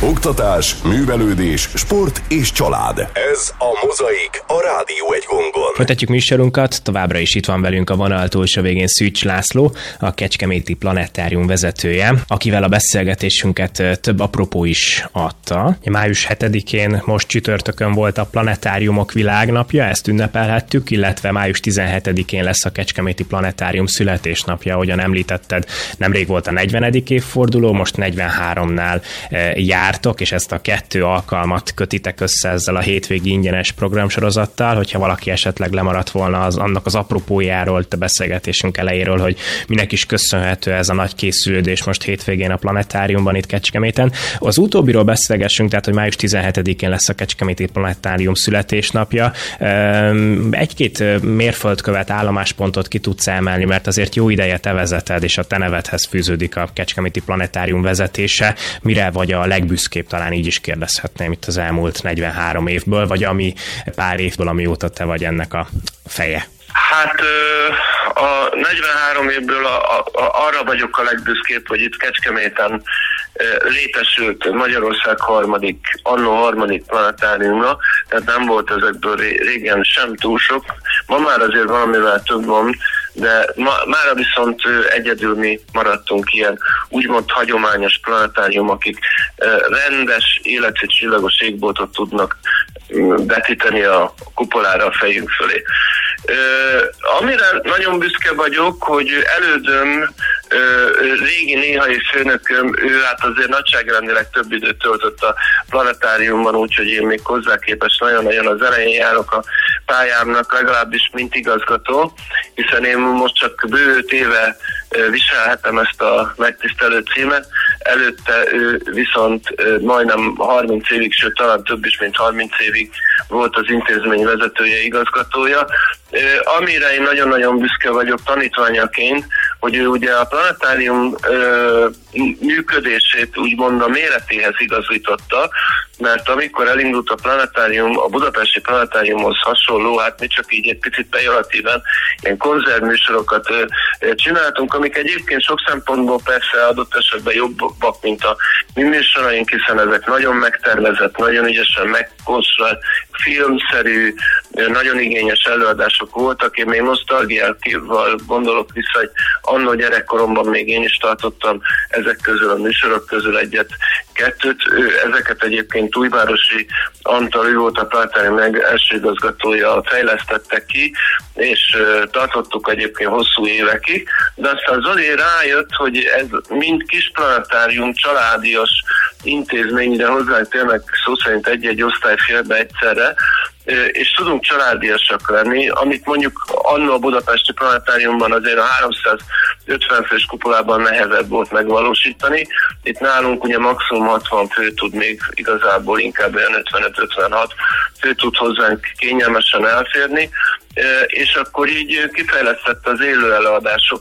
Oktatás, művelődés, sport és család. Ez a Mozaik, a Rádió Egy Gongon. Folytatjuk műsorunkat, továbbra is itt van velünk a vonal túlsó végén Szűcs László, a Kecskeméti Planetárium vezetője, akivel a beszélgetésünket több apropó is adta. Május 7-én most csütörtökön volt a Planetáriumok világnapja, ezt ünnepelhettük, illetve május 17-én lesz a Kecskeméti Planetárium születésnapja, ahogyan említetted, nemrég volt a 40. évforduló, most 43-nál jártok, és ezt a 2 alkalmat kötitek össze ezzel a hétvégi ingyenes programsorozattal, hogyha valaki esetleg lemaradt volna annak az apropójáról, a beszélgetésünk elejéről, hogy minek is köszönhető ez a nagy készülődés most hétvégén a Planetáriumban itt Kecskeméten. Az utóbbiról beszélgessünk, tehát, hogy május 17-én lesz a Kecskeméti Planetárium születésnapja. Egy-két mérföldkövet, állomáspontot ki tudsz emelni, mert azért jó ideje te vezeted, és a te nevedhez fűződik a Kecskeméti Planetárium vezetése. Mire vagy a legbüszkébb, talán így is kérdezhetném itt az elmúlt 43 évből, vagy ami pár évből, amióta te vagy ennek a feje? Hát a 43 évből arra vagyok a legbüszkébb, hogy itt Kecskeméten létesült Magyarország harmadik planetáriumra, tehát nem volt ezekből régen sem túl sok. Ma már azért valamivel több van, de mára viszont egyedül mi maradtunk ilyen úgymond hagyományos planetárium, akik rendes, életű csillagos égboltot tudnak betíteni a kupolára a fejünk fölé. Amire nagyon büszke vagyok, hogy elődöm, régi néhai főnököm, ő hát azért nagyságrendileg több időt töltött a planetáriumban, úgyhogy én még hozzá képest nagyon-nagyon az elején járok a pályámnak, legalábbis mint igazgató, hiszen én most csak bő 5 éve viselhetem ezt a megtisztelő címet, előtte ő viszont majdnem 30 évig, sőt talán több is, mint 30 évig volt az intézmény vezetője, igazgatója. Amire én nagyon-nagyon büszke vagyok tanítványaként, hogy ő ugye a planetárium működését úgymond a méretéhez igazította, mert amikor elindult a planetárium, a budapesti planetáriumhoz hasonló, hát mi csak így egy picit pejoratíven ilyen konzervműsorokat csináltunk, amik egyébként sok szempontból persze adott esetben jobbak, mint a mi műsoraink, hiszen ezek nagyon megtervezett, nagyon ügyesen megkonstruált, filmszerű, nagyon igényes előadások voltak. Én még nosztalgiával gondolok vissza, hogy annó gyerekkoromban még én is tartottam ezek közül a műsorok közül egyet-kettőt. Ezeket egyébként Újvárosi Antal, ő volt a planetárium első igazgatója, fejlesztette ki, és tartottuk egyébként hosszú évekig, de aztán Zoli rájött, hogy ez mind kis planetárium, családias intézmény, de hozzánk tényleg szó szerint egy-egy osztályfélbe egyszerre, és tudunk családiasak lenni, amit mondjuk anno a budapesti planetáriumban azért a 350 fős kupolában nehezebb volt megvalósítani. Itt nálunk ugye maximum 60 fő tud, még igazából inkább olyan 55-56 fő tud hozzánk kényelmesen elférni, és akkor így kifejlesztett az élő előadások